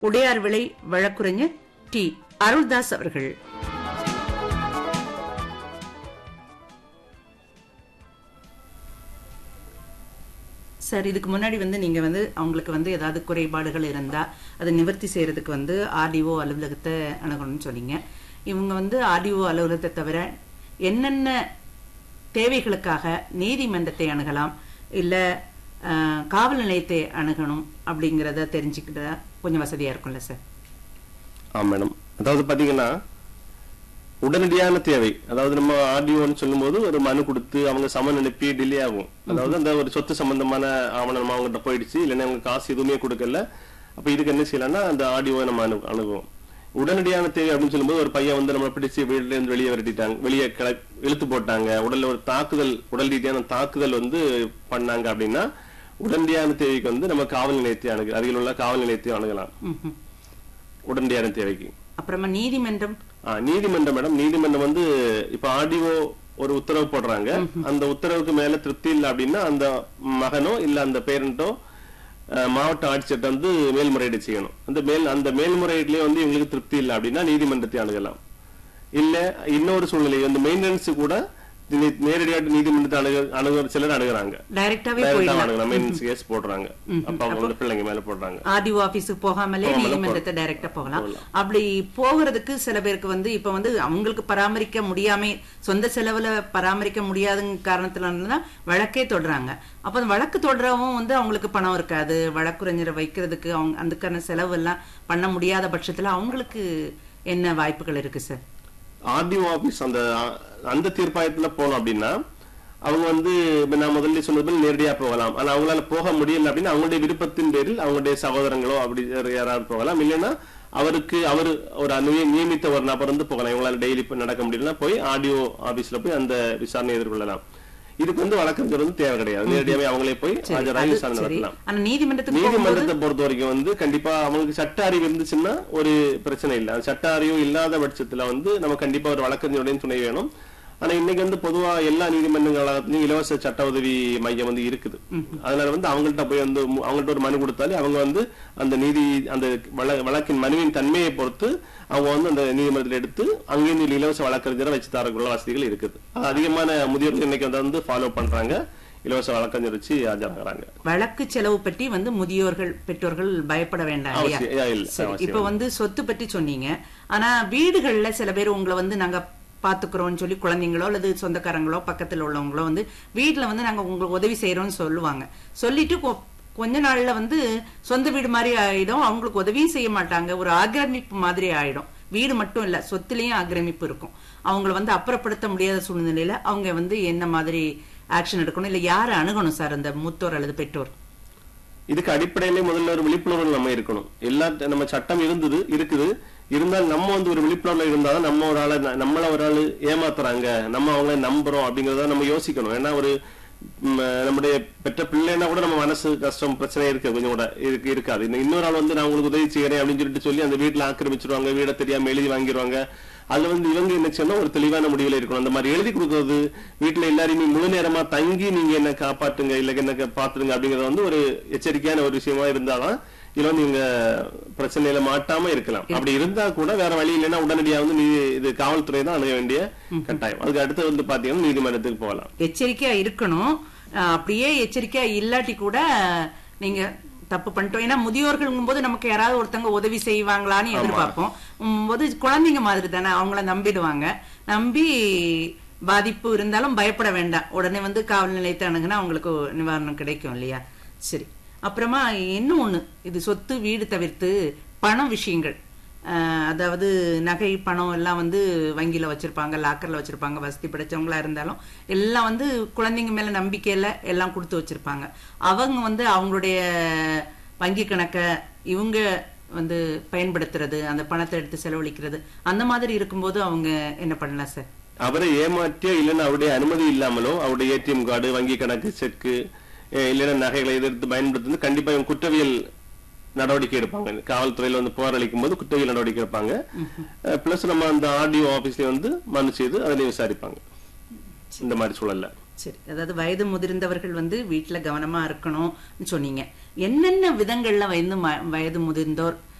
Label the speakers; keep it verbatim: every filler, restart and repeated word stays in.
Speaker 1: உடையார் விளை வழக்குரைஞர் டி அருள்தாஸ் அவர்கள். சார், இதுக்கு முன்னாடி வந்து நீங்க வந்து அவங்களுக்கு வந்து ஏதாவது குறைபாடுகள் இருந்தா அதை நிவர்த்தி செய்யறதுக்கு வந்து ஆர்டிஓ அலுவலகத்தை அணுகணும்னு சொன்னீங்க. இவங்க வந்து ஆர்டிஓ அலுவலகத்தை தவிர என்னென்ன தேவைகளுக்காக நீதிமன்றத்தை அணுகலாம், இல்ல காவல் நிலையத்தை அணுகணும் அப்படிங்கறத தெரிஞ்சுக்கிட்டா கொஞ்சம் வசதியா இருக்கும்ல சார்?
Speaker 2: ஆ மேடம், அதாவது பாத்தீங்கன்னா உடனடியான தேவை, அதாவது நம்ம ஆர்டிஓன்னு சொல்லும் போது ஒரு மனு கொடுத்து அவங்க சமன் அனுப்பி டிலே ஆகும். அதாவது அந்த ஒரு சொத்து சம்பந்தமான ஆவணம் அவங்ககிட்ட போயிடுச்சு, இல்லைன்னா அவங்க காசு எதுவுமே கொடுக்கல. அப்ப இதுக்கு என்ன செய்யலாம்னா அந்த ஆர்டிஓ நம்ம அனு அணுகுவோம். உடனடியான தேவை அப்படின்னு சொல்லும்போது ஒரு பையன் வந்து நம்மளை பிடிச்சி வீட்டுல இருந்து வெளியே விரட்டிட்டாங்க, வெளியே இழுத்து போட்டாங்க, உடல்ல ஒரு தாக்குதல், உடல் ரீதியான தாக்குதல் வந்து பண்ணாங்க அப்படின்னா உடனடியான தேவைக்கு வந்து நம்ம காவல் நிலையத்தை அணுகு அருகில் உள்ள காவல் நிலையத்தை அணுகலாம் உடனடியான தேவைக்கு.
Speaker 1: அப்புறமா நீதிமன்றம்
Speaker 2: நீதிமன்றம் மேடம், நீதிமன்றம் வந்து இப்ப ஆர்டிஓ ஒரு உத்தரவு போடுறாங்க, அந்த உத்தரவுக்கு மேல திருப்தி இல்லை அப்படின்னா அந்த மகனோ இல்ல அந்த பேரண்டோ மாவட்ட ஆட்சியர்கிட்ட வந்து மேல்முறையீடு செய்யணும். அந்த மேல் அந்த மேல்முறையீடுலயே வந்து இவங்களுக்கு திருப்தி இல்லை அப்படின்னா நீதிமன்றத்தை அணுகலாம். இல்ல இன்னொரு சூழ்நிலை வந்து மெயின்டெனன்ஸ் கூட நேரடியாக நீதிமன்றத்தை அணுக அணுகிற சிலர் அணுகுறாங்க,
Speaker 1: டைரக்டாவே
Speaker 2: கேஸ் போடுறாங்க, அப்ப அவங்க பிள்ளைங்க மேல போடுறாங்க.
Speaker 1: ஆர்டிஓ ஆபீஸுக்கு போகாமலே நீதிமன்றத்தை டைரக்டா போகலாம். அப்படி போகிறதுக்கு சில பேருக்கு வந்து இப்ப வந்து அவங்களுக்கு பராமரிக்க முடியாம சொந்த செலவுல பராமரிக்க முடியாதுங்க காரணத்துல வழக்கே தொடறாங்க. அப்ப வழக்கு தொடரவும் வந்து அவங்களுக்கு பணம் இருக்காது, வழக்குரைஞரை வைக்கிறதுக்கு அவங்க அதுக்கான செலவு எல்லாம் பண்ண முடியாத பட்சத்துல அவங்களுக்கு என்ன வாய்ப்புகள் இருக்கு சார்?
Speaker 2: ஆர்டிஓ ஆபீஸ் அந்த அந்த தீர்ப்பாயத்துல போனோம் அப்படின்னா அவங்க வந்து நான் முதல்ல சொன்னது நேரடியா போகலாம். ஆனா அவங்களால போக முடியல அப்படின்னா அவங்களுடைய விருப்பத்தின் பேரில் அவங்களுடைய சகோதரங்களோ அப்படி யாராவது போகலாம். இல்லைன்னா அவருக்கு அவர் ஒரு நியமித்த ஒரு நபர் வந்து போகலாம். இவங்களால டெய்லி நடக்க முடியலன்னா போய் ஆர்டிஓ ஆபீஸ்ல போய் அந்த விசாரணை எதிர்கொள்ளலாம். இதுக்கு வந்து வழக்கறிஞர் வந்து தேவை கிடையாது, நேரடியாவே அவங்களே போய் ஆஜராகி விசாரணை நடத்தலாம். நீதிமன்றத்தை பொறுத்த வரைக்கும் வந்து கண்டிப்பா அவங்களுக்கு சட்ட அறிவு இருந்துச்சுன்னா ஒரு பிரச்சனை இல்லை. சட்ட அறிவு இல்லாத பட்சத்துல வந்து நம்ம கண்டிப்பா ஒரு வழக்கறிஞருடைய துணை வேணும். ஆனா இன்னைக்கு வந்து பொதுவா எல்லா நீதிமன்றங்களாலையும் இலவச சட்ட உதவி மையம் வந்து இருக்குது. அதனால வந்து அவங்கள்ட்ட போய் வந்து அவங்கள்ட்ட ஒரு மனு கொடுத்தாலே அவங்க வந்து அந்த நீதி அந்த வழக்கின் மனுவின் தன்மையை பொறுத்து அவங்க வந்து அந்த நீதிமன்றத்தில் எடுத்து அங்கேயும் இலவச வழக்கறிஞரை வச்சு தரக்குள்ள வசதிகள் இருக்குது. அதிகமான முதியோர்கள் இன்னைக்கு வந்து ஃபாலோ பண்றாங்க, இலவச வழக்கறிஞர் வச்சு ஆஜராகிறாங்க.
Speaker 1: வழக்கு செலவு பற்றி வந்து முதியோர்கள் பெற்றோர்கள் பயப்பட வேண்டாம். இப்ப வந்து சொத்து பற்றி சொன்னீங்க, ஆனா வீடுகள்ல சில பேர் உங்களை வந்து நாங்க பாத்துக்கிறோம்னு சொல்லி குழந்தைங்களோ அல்லது சொந்தக்காரங்களோ பக்கத்துல உள்ளவங்களோ வந்து வீட்டுல வந்து நாங்க உங்களுக்கு உதவி செய்யறோம்னு சொல்லுவாங்க. சொல்லிட்டு கொஞ்ச நாள்ல வந்து சொந்த வீடு மாதிரி ஆயிடும், அவங்களுக்கு உதவியும் செய்ய மாட்டாங்க, ஒரு ஆக்கிரமிப்பு மாதிரி ஆயிடும். வீடு மட்டும் இல்ல, சொத்துலயும் ஆக்கிரமிப்பு இருக்கும். அவங்களை வந்து அப்புறப்படுத்த முடியாத சூழ்நிலையில அவங்க வந்து என்ன மாதிரி ஆக்ஷன் எடுக்கணும், இல்ல யாரை அணுகணும் சார் அந்த மூத்தோர் அல்லது பெற்றோர்?
Speaker 2: இதுக்கு அடிப்படையிலே முதல்ல ஒரு விழிப்புணர்வு நம்ம இருக்கணும். எல்லா நம்ம சட்டம் இருந்தது இருக்குது, இருந்தாலும் நம்ம வந்து ஒரு விழிப்புணர்வு இருந்தாலும் நம்ம ஒரு ஆளை நம்மள ஒரு ஆளு ஏமாத்துறாங்க, நம்ம அவங்கள நம்புறோம் அப்படிங்கறத நம்ம யோசிக்கணும். ஏன்னா ஒரு நம்முடைய பெற்ற பிள்ளைன்னா கூட நம்ம மனசு கஷ்டம் பிரச்சனை இருக்கு, கொஞ்சம் கூட இருக்கு இருக்காது. இன்னொரு ஆள் வந்து நான் உங்களுக்கு உதவி செய்யறேன் அப்படின்னு சொல்லிட்டு சொல்லி அந்த வீட்டுல ஆக்கிரமிச்சிருவாங்க, வீட தெரியாம எழுதி வாங்கிடுவாங்க. அதுல வந்து இவங்க என்ன சொன்னா ஒரு தெளிவான முடிவுல இருக்கணும். அந்த மாதிரி எழுதி கொடுக்கறது, வீட்டுல எல்லாருமே முழு நேரமா தங்கி நீங்க என்ன காப்பாற்றுங்க இல்ல என்ன பாத்துருங்க அப்படிங்கறது வந்து ஒரு எச்சரிக்கையான ஒரு விஷயமா இருந்தாலும் இதுல வந்து நீங்க பிரச்சனையில மாட்டாம இருக்கலாம். அப்படி இருந்தா கூட வேற வழி இல்லைன்னா உடனடியா வந்து நீ இது காவல்துறை தான் அணுக வேண்டிய கட்டாயம். அதுக்கு அடுத்து வந்து பாத்தீங்கன்னா நீதிமன்றத்துக்கு போகலாம்.
Speaker 1: எச்சரிக்கையா இருக்கணும். அப்படியே எச்சரிக்கையா இல்லாட்டி கூட நீங்க தப்பு பண்ணிட்டோம். ஏன்னா முதியோர்கள் போது நமக்கு யாராவது ஒருத்தவங்க உதவி செய்வாங்களான்னு எதிர்பார்ப்போம். போது குழந்தைங்க மாதிரி தானே, அவங்கள நம்பிடுவாங்க. நம்பி பாதிப்பு இருந்தாலும் பயப்பட வேண்டாம், உடனே வந்து காவல் நிலையத்தை அணுகுனா அவங்களுக்கு நிவாரணம் கிடைக்கும் இல்லையா? சரி, அப்புறமா இன்னும் ஒண்ணு, இது சொத்து வீடு தவிர்த்து பணம் விஷயங்கள், அதாவது நகை பணம் எல்லாம் வந்து வங்கியில வச்சிருப்பாங்க, லாக்கர்ல வச்சிருப்பாங்க. வசதி படைச்சவங்களா இருந்தாலும் எல்லாம் வந்து குழந்தைங்க மேல நம்பிக்கையில எல்லாம் கொடுத்து வச்சிருப்பாங்க. அவங்க வந்து அவங்களுடைய வங்கி கணக்கை இவங்க வந்து பயன்படுத்துறது, அந்த பணத்தை எடுத்து செலவழிக்கிறது, அந்த மாதிரி இருக்கும்போது அவங்க என்ன பண்ணலாம் சார்?
Speaker 2: அவரை ஏமாற்றியோ இல்லைன்னா அவருடைய அனுமதி இல்லாமலோ அவருடைய ஏடிஎம் கார்டு, வங்கி கணக்கு, செக்கு இல்லைன்னா நகைகளை எதிர்த்து பயன்படுத்துறது கண்டிப்பா இவங்க குற்றவியல் நடவடிக்கை எடுப்பாங்க. காவல்துறையில வந்து புகார் அளிக்கும் போது குற்றவியல் நடவடிக்கை எடுப்பாங்க. பிளஸ் நம்ம அந்த ஆர்டிஓ ஆபீஸ்ல வந்து மனு செய்து அதனை விசாரிப்பாங்க இந்த மாதிரி சூழல்ல.
Speaker 1: சரி, அதாவது வயது முதிர்ந்தவர்கள் வந்து வீட்டுல கவனமா இருக்கணும் சொன்னீங்க. என்னென்ன விதங்கள்ல வயது வயது முதிர்ந்தோர்